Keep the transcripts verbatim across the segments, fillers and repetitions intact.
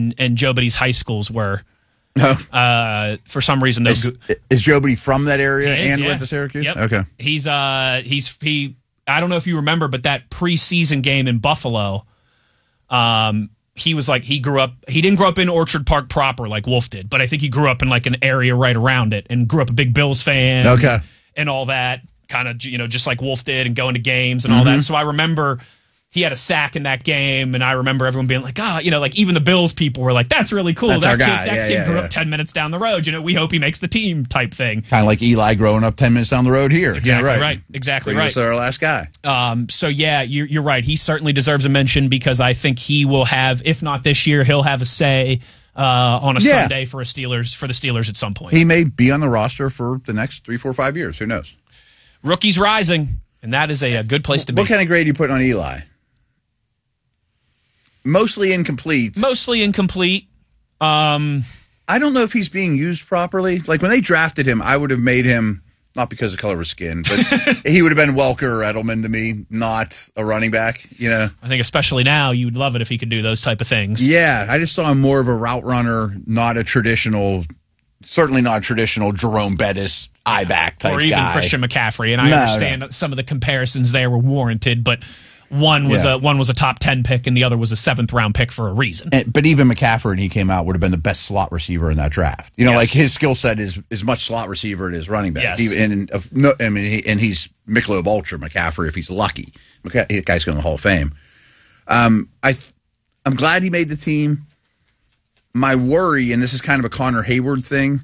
and, and Joe Beatty's high schools were. No. Uh, for some reason, those is, is Joe Beatty from that area is, and yeah. went to Syracuse? Yep. Okay. He's uh he's he. I don't know if you remember, but that preseason game in Buffalo, um, he was like he grew up. He didn't grow up in Orchard Park proper like Wolf did, but I think he grew up in like an area right around it, and grew up a big Bills fan. Okay. And all that kind of you know just like Wolf did, and going to games and all mm-hmm. that. So I remember. He had a sack in that game, and I remember everyone being like, "Ah, oh, you know, like even the Bills people were like, that's really cool. That's that our kid, guy. that yeah, kid yeah, grew yeah. up ten minutes down the road. You know, we hope he makes the team." Type thing. Kind of like Eli growing up ten minutes down the road here. Exactly yeah, right. right. Exactly Bring right. us to our last guy. Um, so yeah, you're, you're right. He certainly deserves a mention because I think he will have, if not this year, he'll have a say uh, on a Yeah. Sunday for a Steelers for the Steelers at some point. He may be on the roster for the next three, four, five years. Who knows? Rookies rising, and that is a, a good place to be. What kind of grade are you putting on Eli? Mostly incomplete. Mostly incomplete. Um, I don't know if he's being used properly. Like when they drafted him, I would have made him, not because of color of his skin, but he would have been Welker or Edelman to me, not a running back, you know? I think especially now, you'd love it if he could do those type of things. Yeah, I just saw him more of a route runner, not a traditional, certainly not a traditional Jerome Bettis I-back type guy. Or even guy. Christian McCaffrey. And I No, understand no. some of the comparisons there were warranted, but one was Yeah. a one was a top ten pick and the other was a seventh round pick for a reason. And, but even McCaffrey, when he came out, would have been the best slot receiver in that draft. You know, Yes. like his skill set is as much slot receiver as running back. Yes. Even, and, and, no, I mean, he, and he's Michelob Ultra McCaffrey if he's lucky. McCa- that guy's going to the Hall of Fame. Um, I, th- I'm glad he made the team. My worry, and this is kind of a Connor Hayward thing,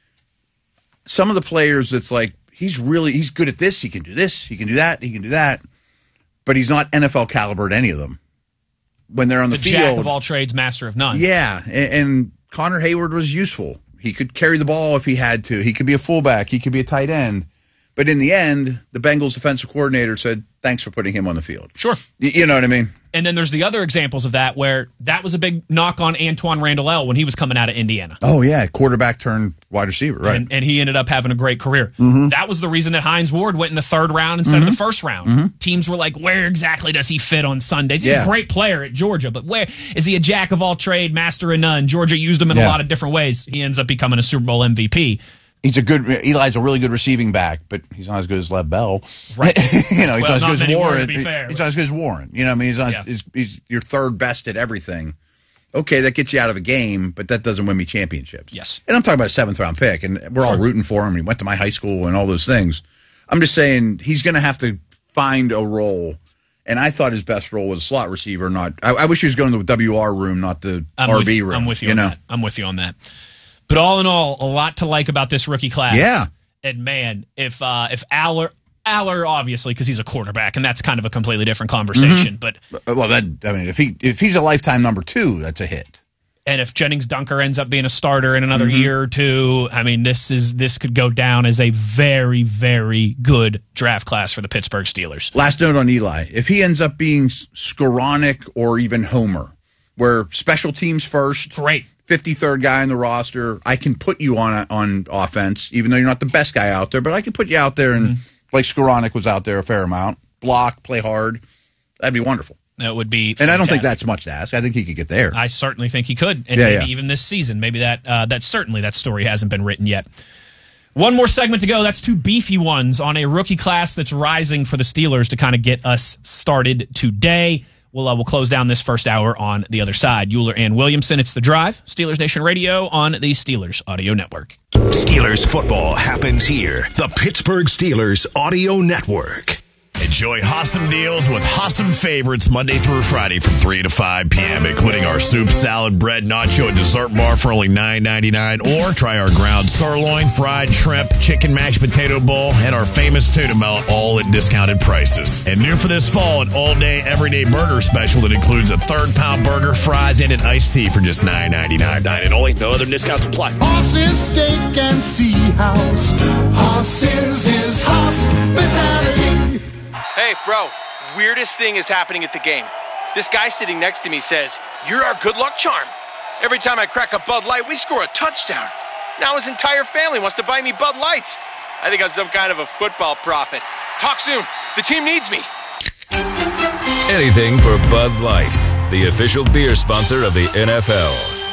some of the players that's like, he's really, he's good at this, he can do this, he can do that, he can do that, but he's not N F L caliber at any of them. When they're on the, The field. jack of all trades, master of none. Yeah, and, and Connor Hayward was useful. He could carry the ball if he had to. He could be a fullback. He could be a tight end. But in the end, the Bengals defensive coordinator said, thanks for putting him on the field. Sure. Y- you know what I mean? And then there's the other examples of that where that was a big knock on Antoine Randall L when he was coming out of Indiana. Oh, yeah, quarterback turned wide receiver, right. And, and he ended up having a great career. Mm-hmm. That was the reason that Hines Ward went in the third round instead Mm-hmm. of the first round. Mm-hmm. Teams were like, where exactly does he fit on Sundays? He's Yeah. a great player at Georgia, but where is he a jack of all trade, master of none? Georgia used him in Yeah. a lot of different ways. He ends up becoming a Super Bowl M V P. He's a good, Eli's a really good receiving back, but he's not as good as Lev Bell. Right. you know, he's Well, not as not good as many more, Warren. to be fair, he's but- not as good as Warren. You know, I mean, he's, not, Yeah. he's, he's your third best at everything. Okay, that gets you out of a game, but that doesn't win me championships. Yes. And I'm talking about a seventh round pick, and we're all Sure. rooting for him. He went to my high school and all those things. I'm just saying he's going to have to find a role. And I thought his best role was slot receiver. Not, I, I wish he was going to the W R room, not the I'm R with, V room. I'm with you, you on know? that. I'm with you on that. But all in all, a lot to like about this rookie class. Yeah. And man, if uh, if Aller, Aller obviously, because he's a quarterback, and that's kind of a completely different conversation. But Well, that I mean, if he if he's a lifetime number two, that's a hit. and if Jennings Dunker ends up being a starter in another Mm-hmm. year or two, I mean, this is this could go down as a very, very good draft class for the Pittsburgh Steelers. Last note on Eli: if he ends up being Skoranek or even Homer, where special teams first, Great. fifty-third guy on the roster, I can put you on on offense, even though you're not the best guy out there, but I can put you out there and Mm-hmm. like Skoranek was out there a fair amount, block, play hard. That'd be wonderful. That would be, And I don't think fantastic. that's much to ask. I think he could get there. I certainly think he could, and Yeah, maybe yeah. even this season. Maybe that uh, that certainly that story hasn't been written yet. One more segment to go. That's two beefy ones on a rookie class that's rising for the Steelers to kind of get us started today. We'll uh, we'll close down this first hour on the other side. Euler and Williamson. It's The Drive, Steelers Nation Radio on the Steelers Audio Network. Steelers football happens here. The Pittsburgh Steelers Audio Network. Enjoy awesome deals with awesome favorites Monday through Friday from three to five p.m., including our soup, salad, bread, nacho, and dessert bar for only nine ninety-nine. Or try our ground sirloin, fried shrimp, chicken mashed potato bowl, and our famous tuna melt, all at discounted prices. And new for this fall, an all-day, everyday burger special that includes a third-pound burger, fries, and an iced tea for just nine ninety-nine. Dine in only. No other discounts apply. Horses, steak, and sea house. Horses is hospitality. Hey, bro, weirdest thing is happening at the game. This guy sitting next to me says, "You're our good luck charm." Every time I crack a Bud Light, we score a touchdown. Now his entire family wants to buy me Bud Lights. I think I'm some kind of a football prophet. Talk soon. The team needs me. Anything for Bud Light, the official beer sponsor of the N F L.